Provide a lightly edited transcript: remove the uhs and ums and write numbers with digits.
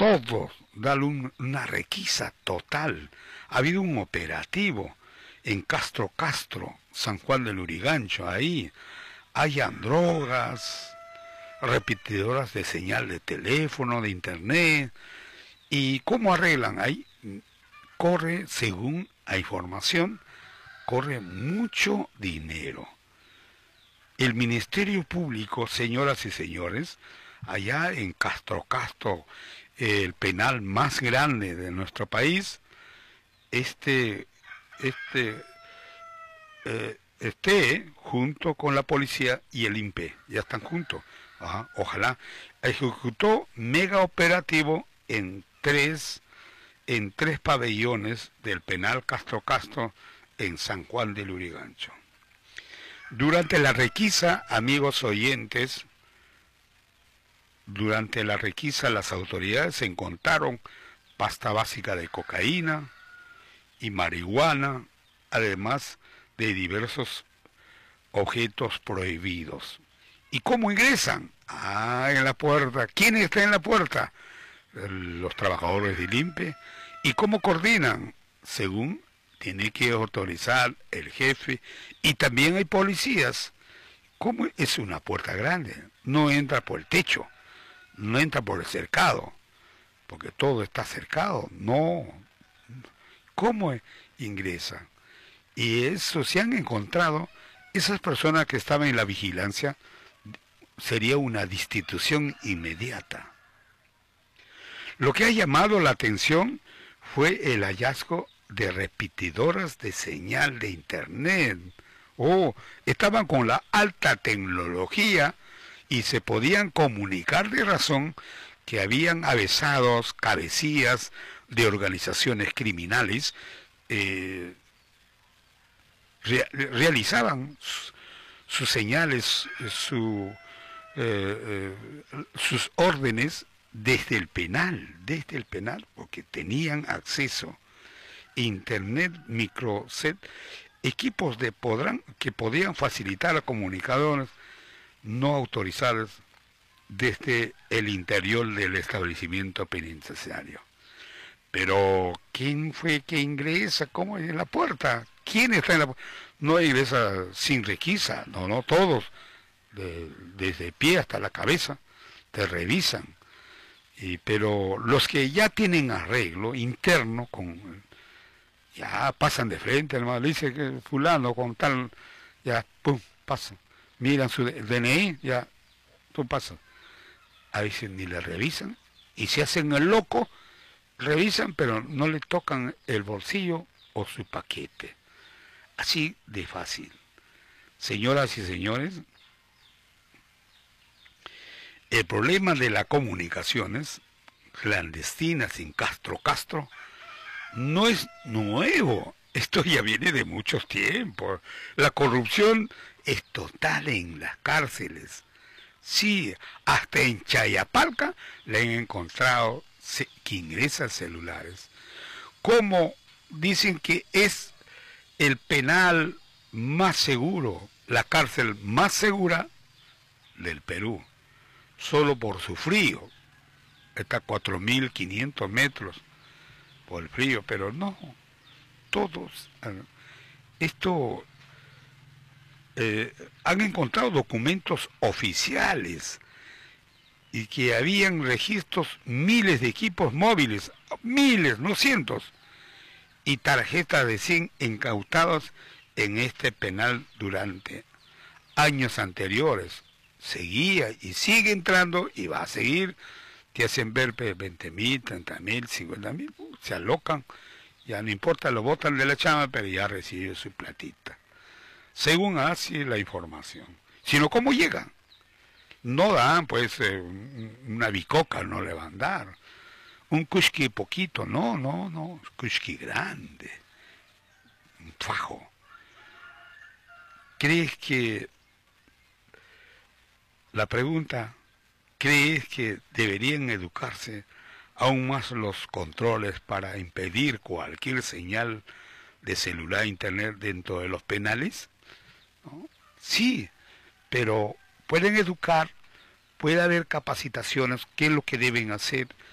todos, darle una requisa total. Ha habido un operativo en Castro, San Juan del Lurigancho, ahí hayan drogas, repetidoras de señal de teléfono, de internet. ¿Y cómo arreglan? Ahí corre, según la información, corre mucho dinero. El Ministerio Público, señoras y señores, allá en Castro, el penal más grande de nuestro país, esté junto con la policía y el INPE, ya están juntos. Ajá, ojalá. Ejecutó mega operativo en tres pabellones del penal Castro en San Juan del Lurigancho. Durante la requisa, amigos oyentes, durante la requisa las autoridades encontraron pasta básica de cocaína y marihuana, además de diversos objetos prohibidos. ¿Y cómo ingresan? En la puerta. ¿Quién está en la puerta? Los trabajadores del INPE. ¿Y cómo coordinan? Según tiene que autorizar el jefe, y también hay policías. ¿Cómo? Es una puerta grande, no entra por el techo, no entra por el cercado, porque todo está cercado, no. ¿Cómo ingresan? Y eso se han encontrado, esas personas que estaban en la vigilancia, sería una destitución inmediata. Lo que ha llamado la atención fue el hallazgo de repetidoras de señal de internet. Estaban con la alta tecnología y se podían comunicar de razón que habían avesados, cabecillas de organizaciones criminales, realizaban sus señales, sus órdenes desde el penal, porque tenían acceso internet, microset, equipos que podían facilitar a comunicadores no autorizados desde el interior del establecimiento penitenciario. Pero ¿quién fue que ingresa? ¿Cómo en la puerta? ¿Quién está en la puerta? No ingresa sin requisa, no, todos, desde pie hasta la cabeza, te revisan. Pero los que ya tienen arreglo interno ya pasan de frente, hermano, le dice que fulano con tal, ya, pum, pasan. Miran su DNI, ya, tú pasas. A veces ni le revisan, y se hacen el loco, revisan, pero no le tocan el bolsillo o su paquete. Así de fácil. Señoras y señores, el problema de las comunicaciones clandestinas en Castro no es nuevo. Esto ya viene de muchos tiempos. La corrupción es total en las cárceles. Sí, hasta en Chayapalca le han encontrado que ingresa celulares. Como dicen que es el penal más seguro, la cárcel más segura del Perú, solo por su frío. Está a 4.500 metros por el frío, pero no, todos. Esto han encontrado documentos oficiales y que habían registros, miles de equipos móviles, miles, no cientos, y tarjetas de SIM incautados en este penal durante años anteriores. Seguía y sigue entrando y va a seguir. Te hacen ver 20.000, 30.000, 50.000, se alocan, ya no importa, lo botan de la chama, pero ya recibe su platita. Según así la información. Sino cómo llegan. No dan, pues, una bicoca, no le van a dar. Un kushki poquito, no, kushki grande. Un fajo. ¿Crees que, la pregunta, crees que deberían educarse aún más los controles para impedir cualquier señal de celular, internet dentro de los penales? ¿No? Sí, pero pueden educar, puede haber capacitaciones, qué es lo que deben hacer,